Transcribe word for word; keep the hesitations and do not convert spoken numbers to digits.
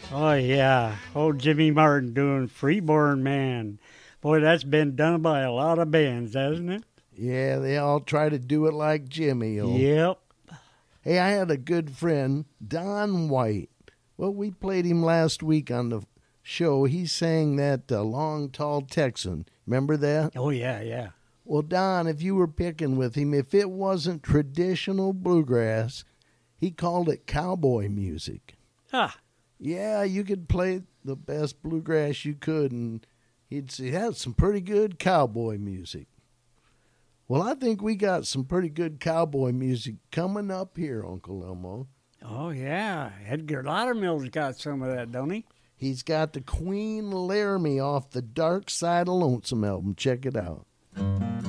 Oh, yeah. Old Jimmy Martin doing Freeborn Man. Boy, that's been done by a lot of bands, hasn't it? Yeah, they all try to do it like Jimmy. Oh. Yep. Hey, I had a good friend, Don White. Well, we played him last week on the show. He sang that uh, Long Tall Texan. Remember that? Oh, yeah, yeah. Well, Don, if you were picking with him, if it wasn't traditional bluegrass, he called it cowboy music. Ah. Yeah, you could play the best bluegrass you could, and he'd say, that's some pretty good cowboy music. Well, I think we got some pretty good cowboy music coming up here, Uncle Elmo. Oh, yeah. Edgar Loudermilk's got some of that, don't he? He's got the Queen Laramie off the Dark Side of Lonesome album. Check it out.